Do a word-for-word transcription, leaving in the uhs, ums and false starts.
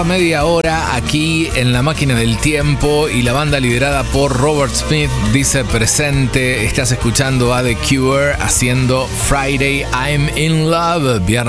Media hora aquí en la máquina del tiempo y la banda liderada por Robert Smith dice presente. Estás escuchando a The Cure haciendo Friday I'm in Love, viernes